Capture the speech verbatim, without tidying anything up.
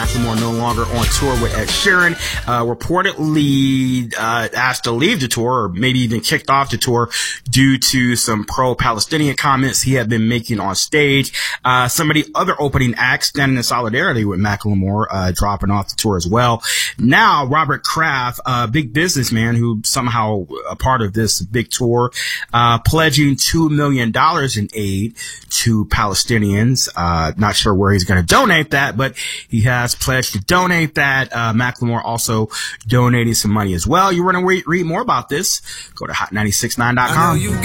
Macklemore no longer on tour with Ed Sheeran, uh, reportedly uh, asked to leave the tour, or maybe even kicked off the tour due to some pro-Palestinian comments he had been making on stage. Uh, some of the other opening acts standing in solidarity with Macklemore, uh, dropping off the tour as well. Now, Robert Kraft, a big businessman who somehow a part of this big tour, uh, pledging two million dollars in aid to Palestinians. Uh, not sure where he's going to donate that, but he has pledged to donate that. Uh, Macklemore also donating some money as well. You want to re- read more about this? Go to hot nine six nine dot com.